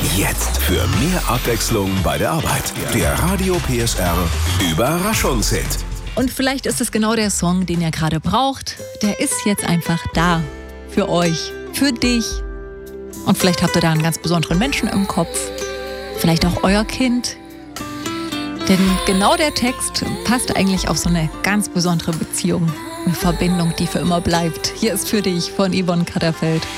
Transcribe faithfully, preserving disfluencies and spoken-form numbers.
Jetzt für mehr Abwechslung bei der Arbeit. Der Radio P S R Überraschungshit. Und vielleicht ist es genau der Song, den ihr gerade braucht. Der ist jetzt einfach da. Für euch, für dich. Und vielleicht habt ihr da einen ganz besonderen Menschen im Kopf. Vielleicht auch euer Kind. Denn genau der Text passt eigentlich auf so eine ganz besondere Beziehung. Eine Verbindung, die für immer bleibt. Hier ist für dich von Yvonne Katterfeld.